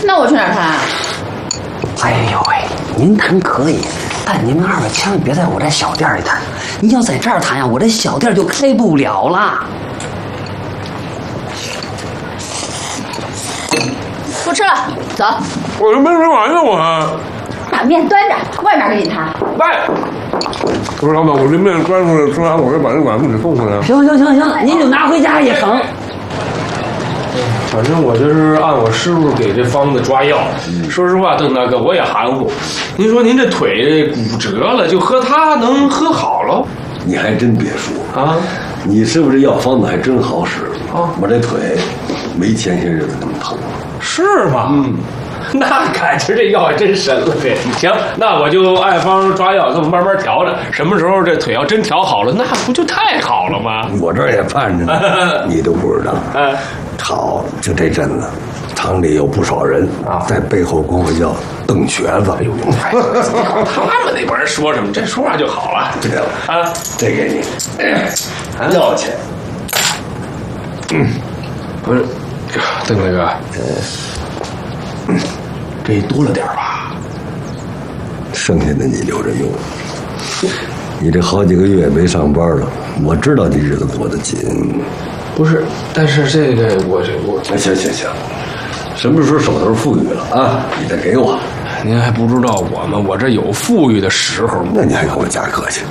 那我去哪儿谈啊？ 哎呦喂，您谈可以，但您们二位千万别在我这小店里谈。您要在这儿谈呀，我这小店就开不了了。 不吃了，走。 我都没吃完呢，我还。 把面端着，外面给你谈。 来，不是老板，我这面端出来，吃完我再把这碗给你送回来。 行，您就拿回家也成。 反正我这是按我师傅给这方子抓药。说实话，邓大哥，我也含糊。您说您这腿骨折了，就喝它能喝好了？ 你还真别说啊， 你师傅这药方子还真好使啊！我这腿没前些日子那么疼。 是吗？那感情这药还真神了呗。行，那我就按方抓药，这么慢慢调着。什么时候这腿要真调好了，那不就太好了吗？ 我这儿也盼着呢，你都不知道。好，就这阵子，厂里有不少人在背后管我叫邓瘸子。哎呦， 他们那帮人说什么，这说话就好了。 对了啊，这给你，要钱。 不是，邓大哥，这多了点吧？ 剩下的你留着用。你这好几个月没上班了，我知道你日子过得紧。 不是，但是这个我行，什么时候手头富裕了啊，你再给我。 您还不知道我这有富裕的时候。 那你还跟我假客气？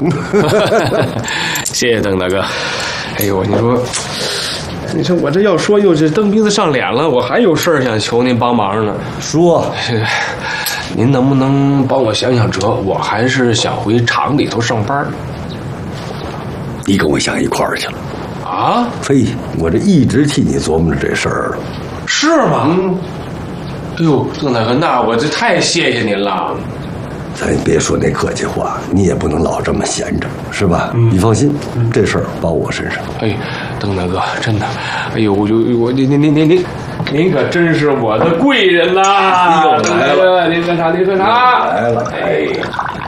谢谢邓大哥。哎呦，你说我这要说又是蹬鼻子上脸了，我还有事儿想求您帮忙呢。 说， 您能不能帮我想想辙？我还是想回厂里头上班。 你跟我想一块儿去了啊？ 嘿，我这一直替你琢磨着这事儿了。 是吗？哎呦，邓大哥，那我这太谢谢您了。 咱别说那客气话，你也不能老这么闲着，是吧？你放心，这事儿包我身上。 哎，邓大哥，真的，哎呦，您可真是我的贵人呐！ 又来了， 您喝茶， 来了，哎。